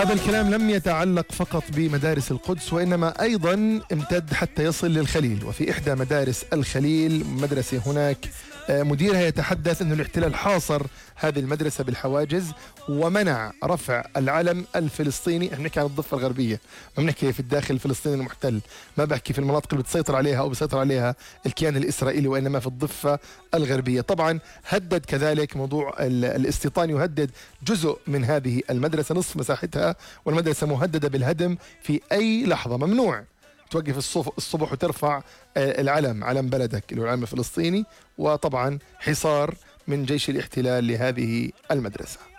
هذا الكلام لم يتعلق فقط بمدارس القدس، وإنما أيضا امتد حتى يصل للخليل. وفي إحدى مدارس الخليل مدرسة هناك مديرها يتحدث أن الاحتلال حاصر هذه المدرسة بالحواجز ومنع رفع العلم الفلسطيني. احنا بنحكي عن الضفة الغربية، ما بنحكي في الداخل الفلسطيني المحتل، ما بحكي في المناطق اللي بتسيطر عليها أو بيسيطر عليها الكيان الإسرائيلي، وإنما في الضفة الغربية. طبعا هدد كذلك موضوع الاستيطان، يهدد جزء من هذه المدرسة نصف مساحتها، والمدرسة مهددة بالهدم في أي لحظة. ممنوع توقف الصبح وترفع العلم، علم بلدك اللي هو العلم الفلسطيني. وطبعا حصار من جيش الاحتلال لهذه المدرسة.